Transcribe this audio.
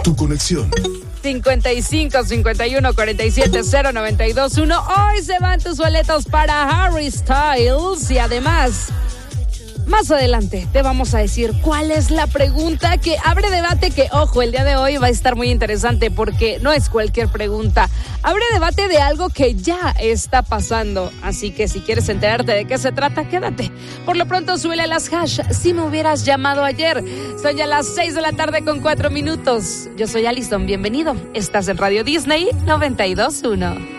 Tu conexión. 55 51 47 092 1. Hoy se van tus boletos para Harry Styles y además, más adelante te vamos a decir cuál es la pregunta que abre debate, que ojo, el día de hoy va a estar muy interesante porque no es cualquier pregunta. Abre debate de algo que ya está pasando, así que si quieres enterarte de qué se trata, quédate. Por lo pronto, súbele a las hash si me hubieras llamado ayer. Son ya las 6 de la tarde con 4 minutos. Yo soy Alison, bienvenido. Estás en Radio Disney 92.1.